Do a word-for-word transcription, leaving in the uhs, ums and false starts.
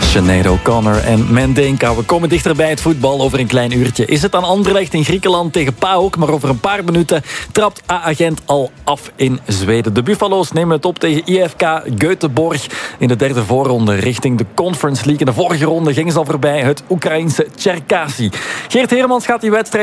Sinead O'Connor en Mendenka. We komen dichter bij het voetbal. Over een klein uurtje is het aan Anderlecht in Griekenland tegen PAOK. Maar over een paar minuten trapt A-agent al af in Zweden. De Buffalo's nemen het op tegen I F K Göteborg in de derde voorronde richting de Conference League. In de vorige ronde gingen ze al voorbij het Oekraïense Cherkasy. Geert Hermans gaat die wedstrijd